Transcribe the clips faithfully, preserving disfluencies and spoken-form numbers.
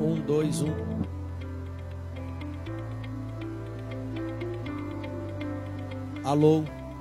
Um, dois, um. Alô?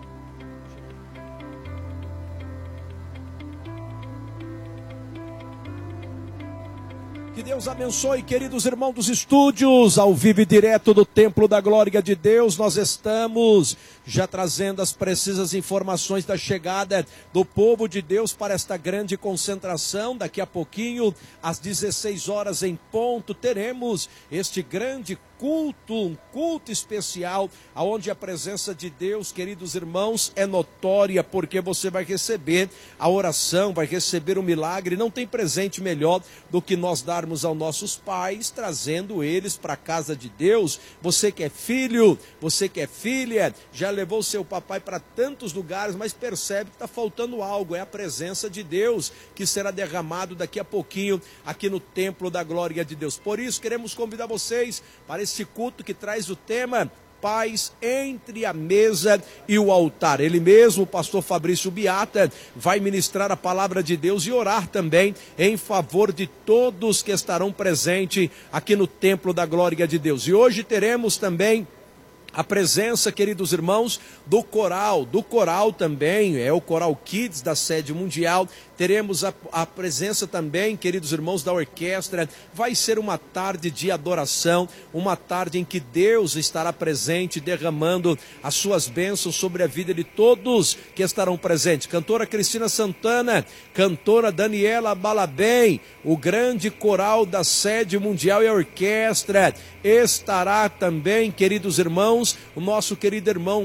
Que Deus abençoe, queridos irmãos dos estúdios, ao vivo e direto do Templo da Glória de Deus. Nós estamos já trazendo as precisas informações da chegada do povo de Deus para esta grande concentração. Daqui a pouquinho, às dezesseis horas em ponto, teremos este grande culto, um culto especial, onde a presença de Deus, queridos irmãos, é notória, porque você vai receber a oração, vai receber o milagre. Não tem presente melhor do que nós darmos aos nossos pais, trazendo eles para a casa de Deus. Você que é filho, você que é filha, já levou seu papai para tantos lugares, mas percebe que está faltando algo. É a presença de Deus que será derramado daqui a pouquinho aqui no Templo da Glória de Deus. Por isso queremos convidar vocês para esse culto que traz o tema paz entre a mesa e o altar. Ele mesmo, o pastor Fabrício Biata, vai ministrar a palavra de Deus e orar também em favor de todos que estarão presentes aqui no Templo da Glória de Deus. E hoje teremos também a presença, queridos irmãos, do coral, do coral também, é o Coral Kids da Sede Mundial. Teremos a, a presença também, queridos irmãos, da orquestra. Vai ser uma tarde de adoração, uma tarde em que Deus estará presente, derramando as suas bênçãos sobre a vida de todos que estarão presentes. Cantora Cristina Santana, cantora Daniela Balabem, o grande coral da Sede Mundial e a orquestra. Estará também, queridos irmãos, o nosso querido irmão